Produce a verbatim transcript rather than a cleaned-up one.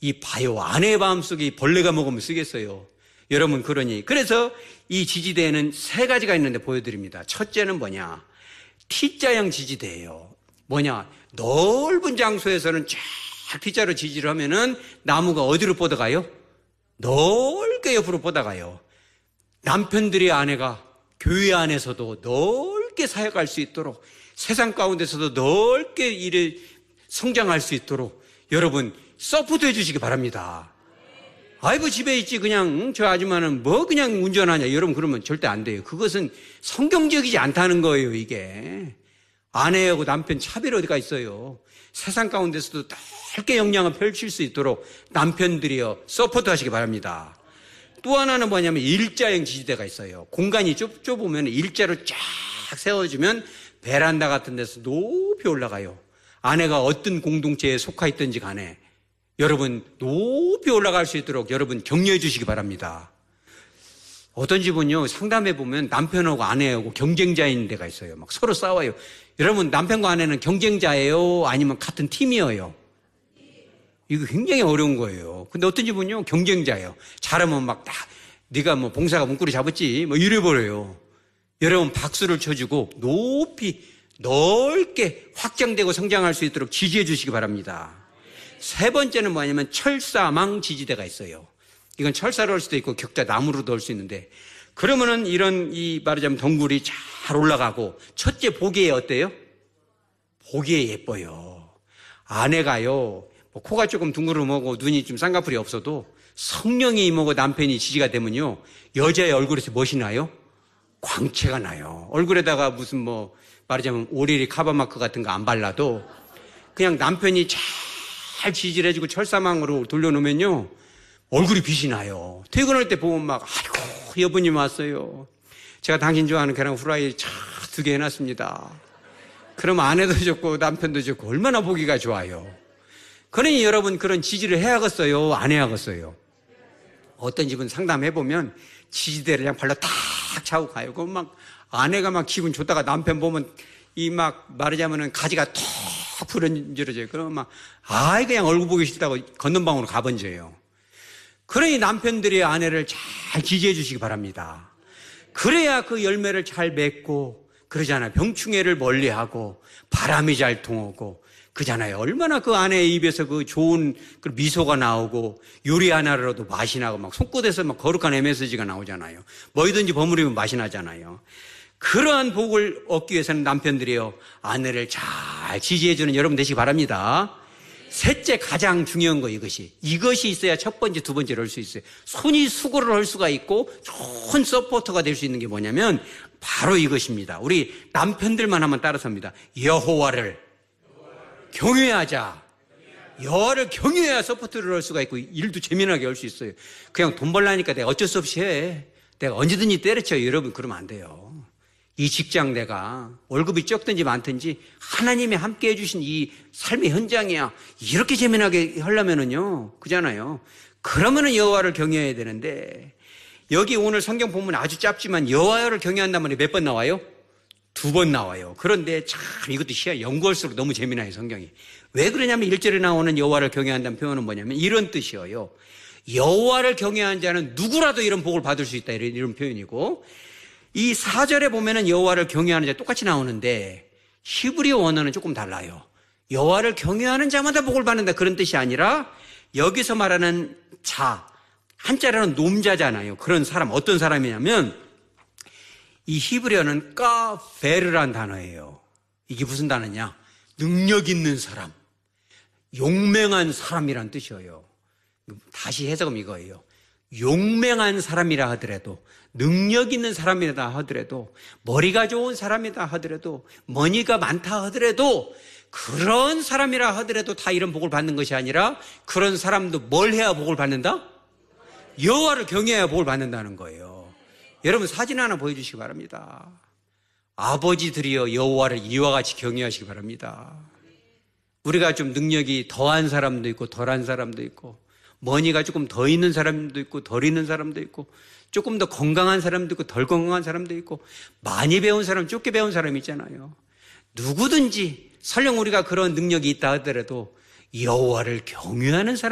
이 봐요. 아내의 마음속에 벌레가 먹으면 쓰겠어요. 여러분, 그러니. 그래서 이 지지대에는 세 가지가 있는데 보여드립니다. 첫째는 뭐냐? T자형 지지대예요. 뭐냐? 넓은 장소에서는 쫙 T자로 지지를 하면은 나무가 어디로 뻗어가요? 넓게 옆으로 뻗어가요. 남편들의 아내가 교회 안에서도 넓게 사역할 수 있도록, 세상 가운데서도 넓게 일에 성장할 수 있도록 여러분 서포트 해주시기 바랍니다. 아이고 집에 있지 그냥 저 아줌마는 뭐 그냥 운전하냐, 여러분 그러면 절대 안 돼요. 그것은 성경적이지 않다는 거예요. 이게 아내하고 남편 차별 어디가 있어요. 세상 가운데서도 넓게 역량을 펼칠 수 있도록 남편들이요 서포트 하시기 바랍니다. 또 하나는 뭐냐면 일자형 지지대가 있어요. 공간이 좁, 좁으면 일자로 쫙 세워주면 베란다 같은 데서 높이 올라가요. 아내가 어떤 공동체에 속하 있든지 간에 여러분 높이 올라갈 수 있도록 여러분 격려해 주시기 바랍니다. 어떤 집은요 상담해 보면 남편하고 아내하고 경쟁자인 데가 있어요. 막 서로 싸워요. 여러분 남편과 아내는 경쟁자예요? 아니면 같은 팀이에요? 이거 굉장히 어려운 거예요. 근데 어떤 집은요 경쟁자예요. 잘하면 막 다 네가 뭐 봉사가 문고리 잡았지 뭐 이래버려요. 여러분 박수를 쳐주고 높이 넓게 확장되고 성장할 수 있도록 지지해 주시기 바랍니다. 세 번째는 뭐냐면 철사망 지지대가 있어요. 이건 철사로 할 수도 있고 격자 나무로도 할 수 있는데, 그러면은 이런 이 말하자면 덩굴이 잘 올라가고, 첫째 보기에 어때요? 보기에 예뻐요. 아내가요 뭐 코가 조금 둥그러먹고 눈이 좀 쌍꺼풀이 없어도 성령이 임하고 남편이 지지가 되면요 여자의 얼굴에서 멋이 나요? 광채가 나요. 얼굴에다가 무슨 뭐 말하자면 오리리 카바마크 같은 거 안 발라도 그냥 남편이 잘 지지를 해주고 철사망으로 돌려놓으면요 얼굴이 빛이 나요. 퇴근할 때 보면 막 아이고 여보님 왔어요. 제가 당신 좋아하는 계란 후라이 차 두 개 해놨습니다. 그럼 아내도 좋고 남편도 좋고 얼마나 보기가 좋아요. 그러니 여러분 그런 지지를 해야겠어요? 안 해야겠어요? 어떤 집은 상담해보면 지지대를 그냥 발로 탁 차고 가요. 그럼 막 아내가 막 기분 좋다가 남편 보면 이 막 말하자면은 가지가 턱 부러져요. 그러면 막 아이 그냥 얼굴 보기 싫다고 걷는 방으로 가번져요. 그러니 남편들이 아내를 잘 지지해 주시기 바랍니다. 그래야 그 열매를 잘 맺고 그러잖아요. 병충해를 멀리하고 바람이 잘 통하고 그잖아요. 얼마나 그 아내의 입에서 그 좋은 그 미소가 나오고 요리 하나라도 맛이 나고 막 손끝에서 막 거룩한 엠에스지가 나오잖아요. 뭐이든지 버무리면 맛이 나잖아요. 그러한 복을 얻기 위해서는 남편들이요 아내를 잘 지지해주는 여러분 되시기 바랍니다. 셋째 가장 중요한 거 이것이 이것이 있어야 첫 번째 두 번째를 할 수 있어요. 손이 수고를 할 수가 있고 좋은 서포터가 될 수 있는 게 뭐냐면 바로 이것입니다. 우리 남편들만 하면 따라섭니다. 여호와를 경외하자. 여호와를 경외해야 서포트를 할 수가 있고 일도 재미나게 할 수 있어요. 그냥 돈 벌라니까 내가 어쩔 수 없이 해. 내가 언제든지 때려쳐요. 여러분 그러면 안 돼요. 이 직장 내가 월급이 적든지 많든지 하나님이 함께 해주신 이 삶의 현장이야. 이렇게 재미나게 하려면은요 그잖아요. 그러면은 여호와를 경외해야 되는데 여기 오늘 성경 본문 아주 짧지만 여호와를 경외한다는 말이 몇 번 나와요? 두 번 나와요. 그런데 참 이것도 시야 연구할수록 너무 재미나요 성경이. 왜 그러냐면 일 절에 나오는 여호와를 경외한다는 표현은 뭐냐면 이런 뜻이에요. 여호와를 경외한 자는 누구라도 이런 복을 받을 수 있다 이런, 이런 표현이고, 이 사 절에 보면은 여호와를 경외하는 자 똑같이 나오는데 히브리어 원어는 조금 달라요. 여호와를 경외하는 자마다 복을 받는다 그런 뜻이 아니라 여기서 말하는 자 한자로는 놈자잖아요. 그런 사람 어떤 사람이냐면 이 히브리어는 까베르란 단어예요. 이게 무슨 단어냐? 능력 있는 사람, 용맹한 사람이란 뜻이에요. 다시 해석은 이거예요. 용맹한 사람이라 하더라도, 능력 있는 사람이라 하더라도, 머리가 좋은 사람이라 하더라도, 머니가 많다 하더라도, 그런 사람이라 하더라도 다 이런 복을 받는 것이 아니라 그런 사람도 뭘 해야 복을 받는다? 여호와를 경외해야 복을 받는다는 거예요. 여러분 사진 하나 보여주시기 바랍니다. 아버지들이여 여호와를 이와 같이 경외하시기 바랍니다. 우리가 좀 능력이 더한 사람도 있고 덜한 사람도 있고 머니가 조금 더 있는 사람도 있고 덜 있는 사람도 있고 조금 더 건강한 사람도 있고 덜 건강한 사람도 있고 많이 배운 사람, 좁게 배운 사람 있잖아요. 누구든지 설령 우리가 그런 능력이 있다 하더라도 여호와를 경외하는 사람